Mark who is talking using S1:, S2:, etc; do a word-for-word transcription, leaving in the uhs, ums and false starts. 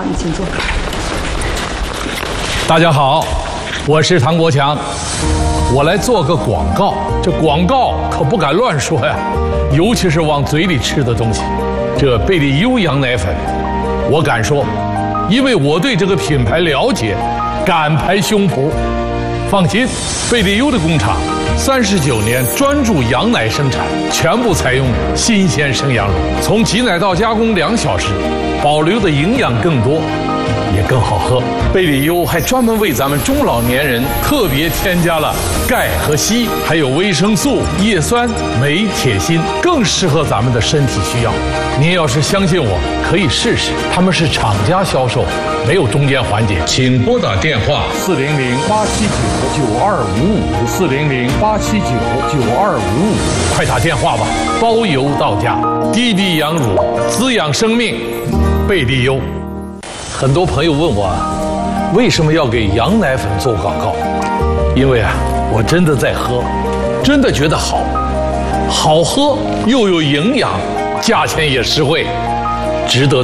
S1: 好，你请坐。
S2: 大家好，我是唐国强，我来做个广告。这广告可不敢乱说呀，尤其是往嘴里吃的东西。这贝利优羊奶粉，我敢说，因为我对这个品牌了解，敢拍胸脯。放心，贝利优的工厂三十九年专注羊奶生产，全部采用新鲜生羊乳，从挤奶到加工两小时，保留的营养更多，也更好喝。贝利优还专门为咱们中老年人特别添加了钙和硒，还有维生素、叶酸、镁、铁、锌，更适合咱们的身体需要。您要是相信我，可以试试。他们是厂家销售，没有中间环节。请拨打电话四零零八七九九二五五四零零八七九九二五五，快打电话吧，包邮到家。滴滴羊乳，滋养生命，贝利优。很多朋友问我，为什么要给羊奶粉做广告？因为啊，我真的在喝，真的觉得好，好喝又有营养，价钱也实惠，值得。